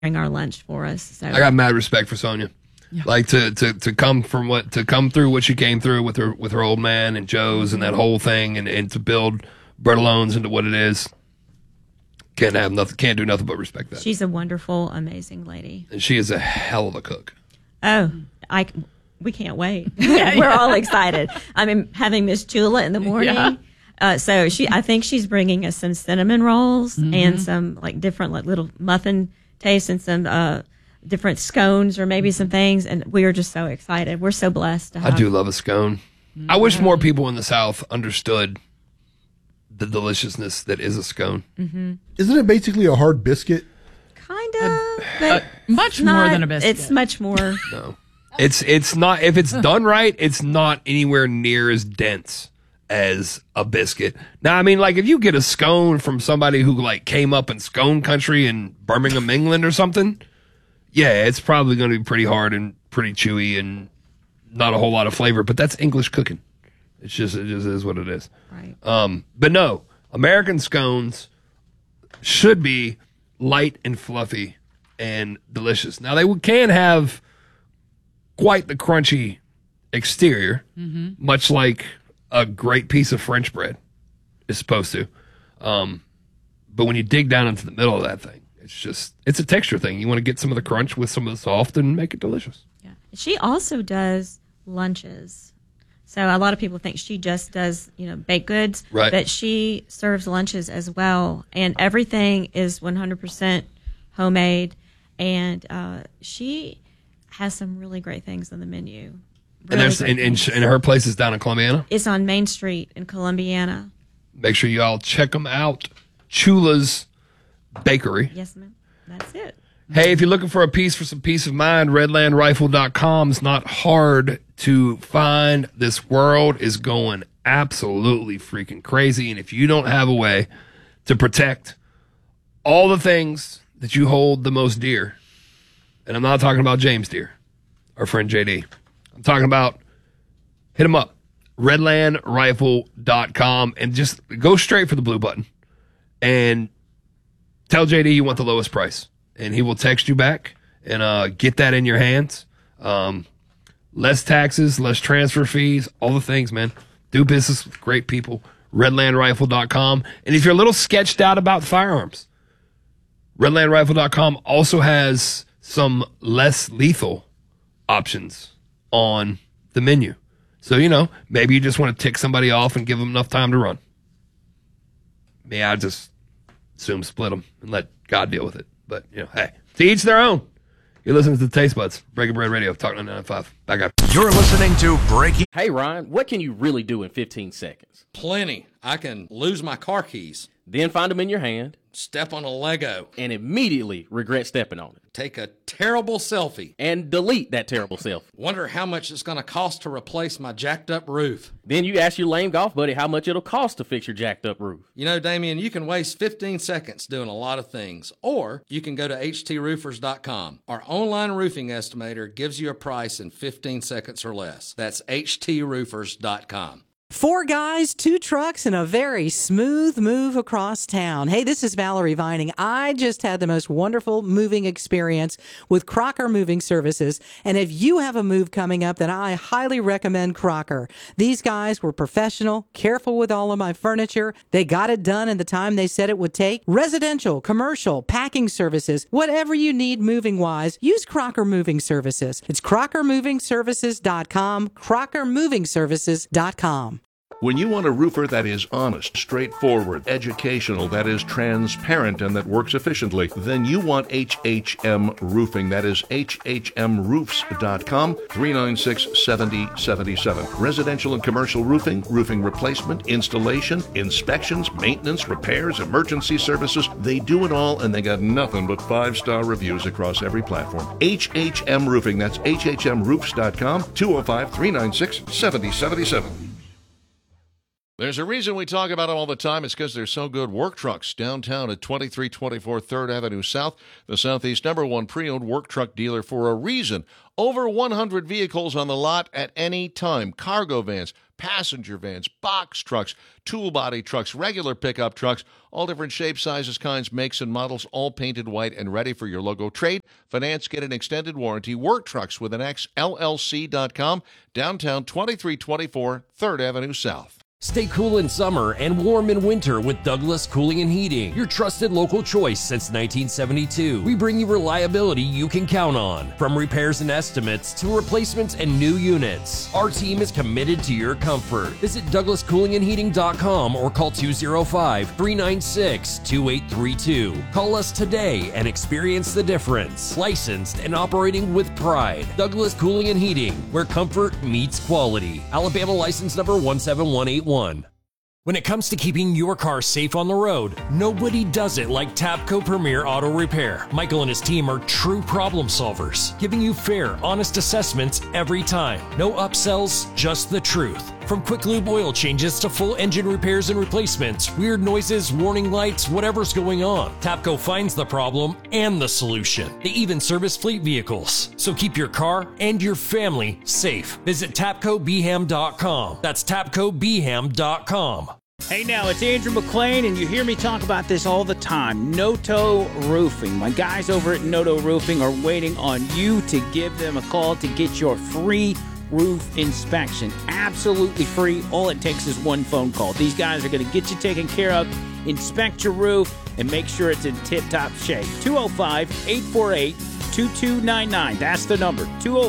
our lunch for us. So I got mad respect for Sonia. Yeah. Like to come through what she came through with her old man and Joe's and that whole thing and to build Bertolone's into what it is. Can't do nothing but respect that. She's a wonderful, amazing lady. And she is a hell of a cook. Oh, we can't wait. We're all excited. I mean, having Miss Chula in the morning. Yeah. So I think she's bringing us some cinnamon rolls and some like different like little muffin tastes and some different scones or maybe some things. And we are just so excited. We're so blessed to have. I do love a scone. I wish more people in the South understood the deliciousness that is a scone. Mm-hmm. Isn't it basically a hard biscuit? Kind of, but much more than a biscuit. It's much more. No, it's not. If it's done right, it's not anywhere near as dense as a biscuit. Now, I mean, like if you get a scone from somebody who like came up in scone country in Birmingham, England, or something, yeah, it's probably going to be pretty hard and pretty chewy and not a whole lot of flavor. But that's English cooking. It just is what it is. Right. But no, American scones should be light and fluffy and delicious. Now they can have quite the crunchy exterior, much like a great piece of French bread is supposed to. But when you dig down into the middle of that thing, it's a texture thing. You want to get some of the crunch with some of the soft and make it delicious. Yeah. She also does lunches. So a lot of people think she just does, baked goods, right. But she serves lunches as well, and everything is 100% homemade. And she has some really great things on the menu. Really and her place is down in Columbiana. It's on Main Street in Columbiana. Make sure you all check them out. Chula's Bakery. Yes, ma'am. That's it. Hey, if you're looking for a piece for some peace of mind, redlandrifle.com is not hard to find. This world is going absolutely freaking crazy. And if you don't have a way to protect all the things that you hold the most dear, and I'm not talking about James Deere, our friend JD. I'm talking about, hit him up, redlandrifle.com, and just go straight for the blue button and tell JD you want the lowest price. And he will text you back and get that in your hands. Less taxes, less transfer fees, all the things, man. Do business with great people. Redlandrifle.com. And if you're a little sketched out about firearms, redlandrifle.com also has some less lethal options on the menu. So, maybe you just want to tick somebody off and give them enough time to run. Maybe I just assume split them and let God deal with it. But, hey, to each their own. You're listening to the Taste Buds, Breaking Bread Radio, Talk 99.5. Back up. You're listening to Breaking. Hey, Ryan, what can you really do in 15 seconds? Plenty. I can lose my car keys. Then find them in your hand. Step on a Lego. And immediately regret stepping on it. Take a terrible selfie. And delete that terrible selfie. Wonder how much it's going to cost to replace my jacked up roof. Then you ask your lame golf buddy how much it'll cost to fix your jacked up roof. Damien, you can waste 15 seconds doing a lot of things. Or you can go to HTRoofers.com. Our online roofing estimator gives you a price in 15 seconds or less. That's HTRoofers.com. 4 guys, 2 trucks, and a very smooth move across town. Hey, this is Valerie Vining. I just had the most wonderful moving experience with Crocker Moving Services. And if you have a move coming up, then I highly recommend Crocker. These guys were professional, careful with all of my furniture. They got it done in the time they said it would take. Residential, commercial, packing services, whatever you need moving-wise, use Crocker Moving Services. It's crockermovingservices.com, crockermovingservices.com. When you want a roofer that is honest, straightforward, educational, that is transparent, and that works efficiently, then you want HHM Roofing. That is hhmroofs.com, 396-7077. Residential and commercial roofing, roofing replacement, installation, inspections, maintenance, repairs, emergency services. They do it all, and they got nothing but 5-star reviews across every platform. HHM Roofing. That's hhmroofs.com, 205-396-7077. There's a reason we talk about them all the time. It's because they're so good. Work Trucks downtown at 2324 3rd Avenue South, the Southeast #1 pre-owned work truck dealer for a reason. Over 100 vehicles on the lot at any time. Cargo vans, passenger vans, box trucks, tool body trucks, regular pickup trucks, all different shapes, sizes, kinds, makes, and models, all painted white and ready for your logo. Trade, finance, get an extended warranty. Work Trucks with an X, LLC.com, downtown 2324 3rd Avenue South. Stay cool in summer and warm in winter with Douglas Cooling and Heating, your trusted local choice since 1972. We bring you reliability you can count on, from repairs and estimates to replacements and new units. Our team is committed to your comfort. Visit DouglasCoolingandHeating.com or call 205-396-2832. Call us today and experience the difference. Licensed and operating with pride. Douglas Cooling and Heating, where comfort meets quality. Alabama license number 17181. When it comes to keeping your car safe on the road, nobody does it like Tapco Premier Auto Repair. Michael and his team are true problem solvers, giving you fair, honest assessments every time. No upsells, just the truth. From quick lube oil changes to full engine repairs and replacements, weird noises, warning lights, whatever's going on, Tapco finds the problem and the solution. They even service fleet vehicles. So keep your car and your family safe. Visit TapcoBeham.com. That's TapcoBeham.com. Hey now, it's Andrew McClain, and you hear me talk about this all the time. Noto Roofing. My guys over at Noto Roofing are waiting on you to give them a call to get your free roof inspection. Absolutely free. All it takes is one phone call. These guys are going to get you taken care of, inspect your roof, and make sure it's in tip-top shape. 205-848-2299. That's the number.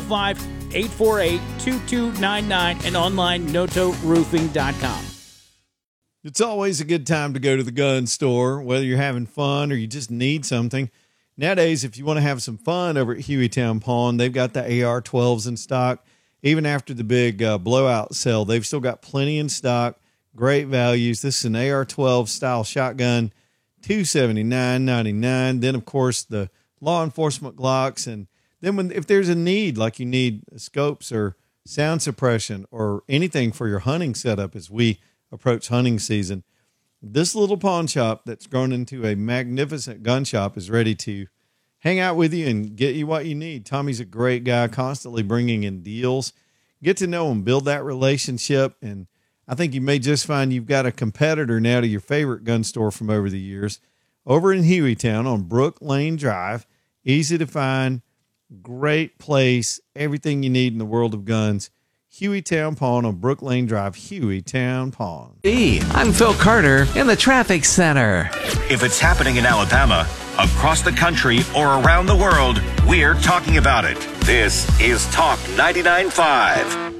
205-848-2299 and online notoroofing.com. It's always a good time to go to the gun store, whether you're having fun or you just need something. Nowadays, if you want to have some fun over at Hueytown Pawn, they've got the AR-12s in stock. Even after the big blowout sale, they've still got plenty in stock, great values. This is an AR-12 style shotgun, $279.99. Then, of course, the law enforcement Glocks. And then if there's a need, like you need scopes or sound suppression or anything for your hunting setup as we approach hunting season, this little pawn shop that's grown into a magnificent gun shop is ready to hang out with you and get you what you need. Tommy's a great guy, constantly bringing in deals. Get to know him, build that relationship, and I think you may just find you've got a competitor now to your favorite gun store from over the years. Over in Hueytown on Brook Lane Drive, easy to find, great place, everything you need in the world of guns. Hueytown Pawn on Brook Lane Drive, Hueytown Pawn. Hey, I'm Phil Carter in the Traffic Center. If it's happening in Alabama, across the country, or around the world, we're talking about it. This is Talk 99.5.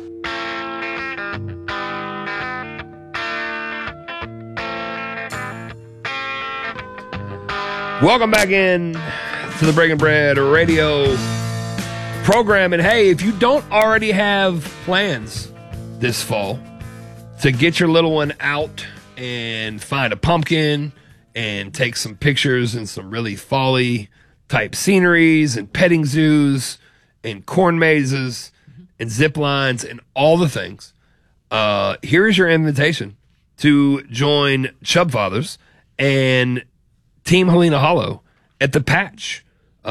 Welcome back in to the Breaking Bread Radio program. And hey, if you don't already have plans this fall to get your little one out and find a pumpkin and take some pictures and some really folly type sceneries and petting zoos and corn mazes and zip lines and all the things, here's your invitation to join Chub Fathers and Team Helena Hollow at the Patch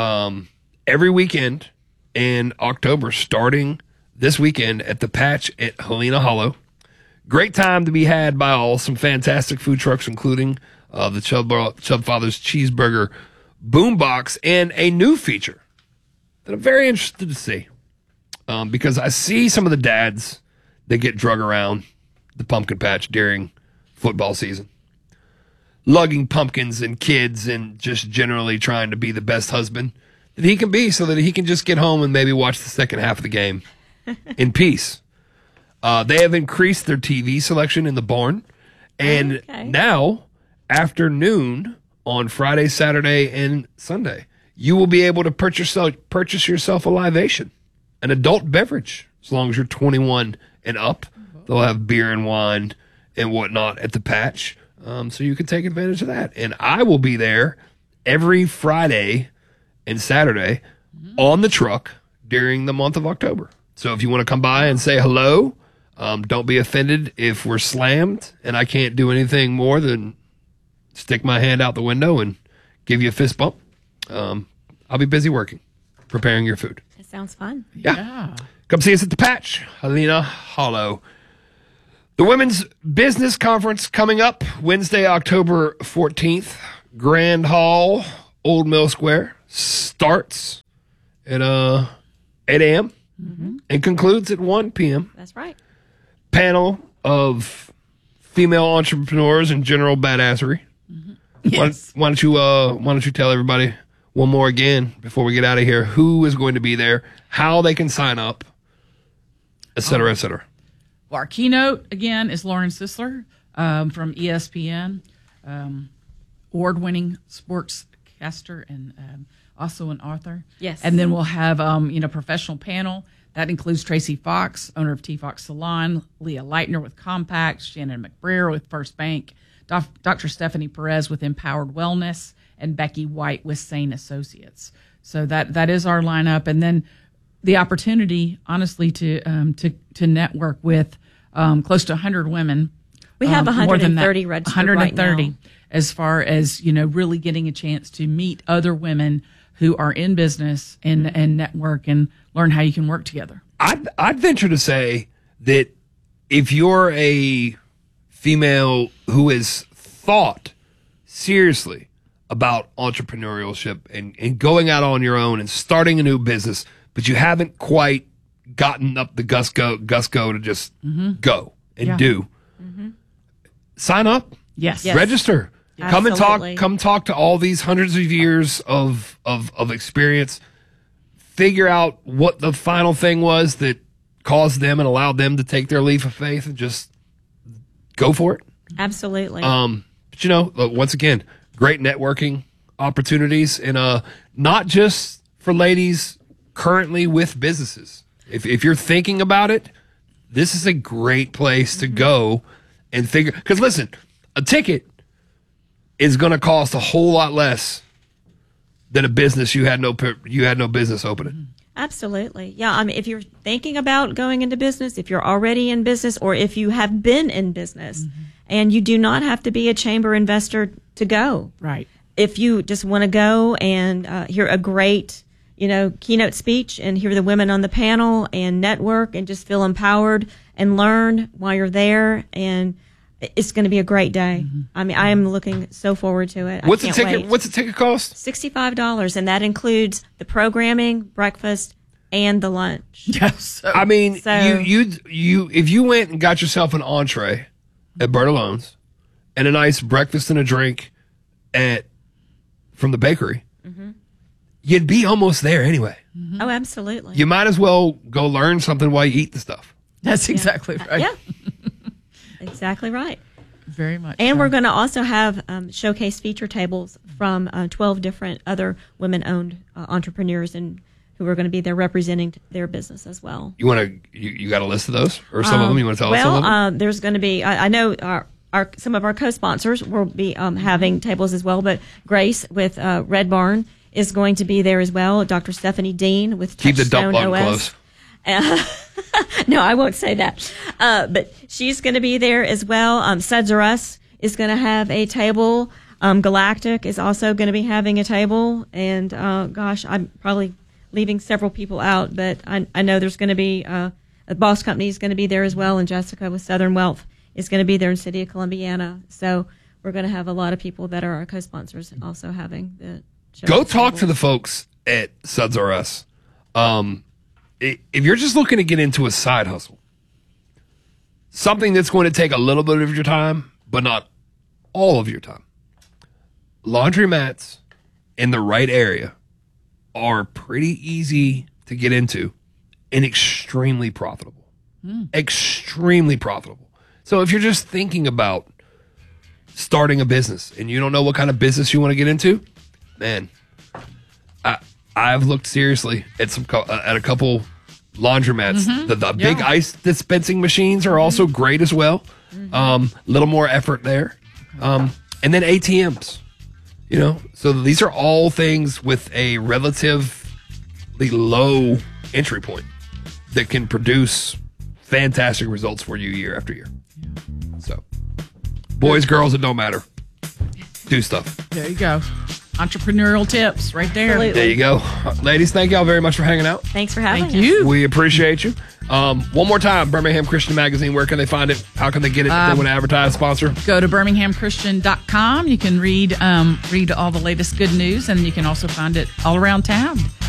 every weekend in October, starting this weekend at the Patch at Helena Hollow. Great time to be had by all. Some fantastic food trucks, including the Chub Fathers Cheeseburger Boombox, and a new feature that I'm very interested to see, because I see some of the dads that get drug around the pumpkin patch during football season, lugging pumpkins and kids and just generally trying to be the best husband that he can be so that he can just get home and maybe watch the second half of the game in peace. They have increased their TV selection in the barn. And now, after noon on Friday, Saturday, and Sunday, you will be able to purchase yourself a libation, an adult beverage, as long as you're 21 and up. They'll have beer and wine and whatnot at the Patch, so you can take advantage of that. And I will be there every Friday and Saturday on the truck during the month of October. So if you want to come by and say hello, don't be offended if we're slammed and I can't do anything more than stick my hand out the window and give you a fist bump. I'll be busy working, preparing your food. It sounds fun. Yeah. Come see us at the Patch, Helena Hollow. The Women's Business Conference coming up Wednesday, October 14th. Grand Hall, Old Mill Square. Starts at 8 a.m. and concludes at 1 p.m. That's right. Panel of female entrepreneurs and general badassery. Yes. Why don't you tell everybody one more again before we get out of here who is going to be there, how they can sign up, et cetera, et cetera. Well, our keynote, again, is Lauren Sisler from ESPN, award-winning sportscaster and also an author. Yes. And then we'll have, professional panel. That includes Tracy Fox, owner of T. Fox Salon, Leah Leitner with Compact, Shannon McBrayer with First Bank, Dr. Stephanie Perez with Empowered Wellness, and Becky White with Sane Associates. So that is our lineup. And then the opportunity, honestly, to network with close to 100 women. We have more than that, 130 registered 130 right now. As far as, really getting a chance to meet other women who are in business and network and learn how you can work together. I'd venture to say that if you're a female who has thought seriously about entrepreneurship and going out on your own and starting a new business, but you haven't quite gotten up the gusto to just go and do, sign up. Yes. Register. Absolutely. Come talk to all these hundreds of years of experience. Figure out what the final thing was that caused them and allowed them to take their leap of faith and just go for it. Absolutely. But once again, great networking opportunities and not just for ladies currently with businesses. If you're thinking about it, this is a great place to go and figure. Because listen, a ticket is going to cost a whole lot less than a business you had no business opening. Absolutely. Yeah. I mean, if you're thinking about going into business, if you're already in business, or if you have been in business, and you do not have to be a chamber investor to go. Right. If you just want to go and hear a great, keynote speech and hear the women on the panel and network and just feel empowered and learn while you're there, and it's going to be a great day. I mean, I am looking so forward to it. What's I can't the ticket? wait. What's the ticket cost? $65, and that includes the programming, breakfast, and the lunch. Yes. I mean, So- you if you went and got yourself an entree at Bertolone's and a nice breakfast and a drink from the bakery, you'd be almost there anyway. Oh, absolutely. You might as well go learn something while you eat the stuff. That's exactly right. Yeah. Exactly right. Very much. And so. we're going to also have showcase feature tables from 12 different other women-owned entrepreneurs and who are going to be there representing their business as well. You want to? You got a list of those, or some of them? You want to tell us some of them? Well, there's going to be. I know some of our co-sponsors will be having tables as well, but Grace with Red Barn is going to be there as well. Dr. Stephanie Dean with Keep the Touchstone dump button OS. close. No, I won't say that. But she's going to be there as well. Suds R Us is going to have a table. Galactic is also going to be having a table. And gosh, I'm probably leaving several people out, but I know there's going to be a Boss Company is going to be there as well, and Jessica with Southern Wealth is going to be there in City of Columbiana. So we're going to have a lot of people that are our co-sponsors also having the show. Go talk to the folks at Suds R Us. If you're just looking to get into a side hustle, something that's going to take a little bit of your time, but not all of your time, laundromats in the right area are pretty easy to get into and extremely profitable. Extremely profitable. So if you're just thinking about starting a business and you don't know what kind of business you want to get into, man, I've looked seriously at a couple laundromats. The big ice dispensing machines are also great as well. Little more effort there. And then ATMs, so these are all things with a relatively low entry point that can produce fantastic results for you year after year. So boys, girls, it don't matter. Do stuff. There you go. Entrepreneurial tips right there. Absolutely. There you go. Ladies, thank y'all very much for hanging out. Thanks for having us. Thank you. We appreciate you. One more time, Birmingham Christian Magazine. Where can they find it? How can they get it if they want to advertise, sponsor? Go to birminghamchristian.com. You can read all the latest good news, and you can also find it all around town.